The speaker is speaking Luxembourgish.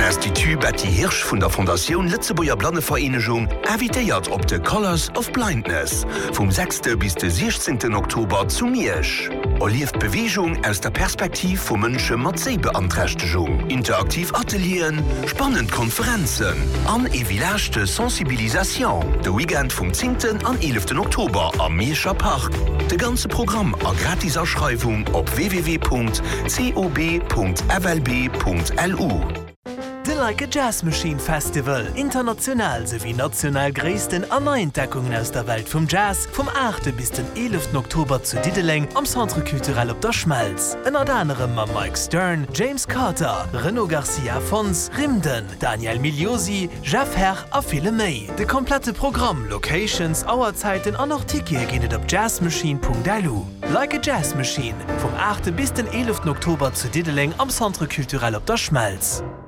Institut Betty Hirsch vun der Fondation Litzebuer Blannevereinigung ervitéiert op de Colors of Blindness vom 6. bis den 16. Oktober zu Miersch. Lieft Bewegung aus der Perspektiv vu Mënsche mat Sehbeanträchtigung, interaktiv Atelieren, spannend Konferenzen, an e village Sensibilisation. De Weekend vom 10. an 11. Oktober am Mierscher Park. De ganze Programm a Gratiserschreibung op www.cob.flb.lu. The Like a Jazz Machine Festival, international sowie national gräessten Anentdeckungen aus der Welt vom Jazz vom 8. bis den 11. Oktober zu Dideleng am Centre Culturel op der Schmalz. Ennner anderem ma Mike Stern, James Carter, Renaud Garcia Fons, Rimden, Daniel Migliosi, Jeff Herr a viele méi. De komplette Programm, Locations, Auerzeiten an Artikel genet op jazzmachine.lu. Like a Jazz Machine vom 8. bis den 11. Oktober zu Dideleng am Centre Culturel op der Schmalz.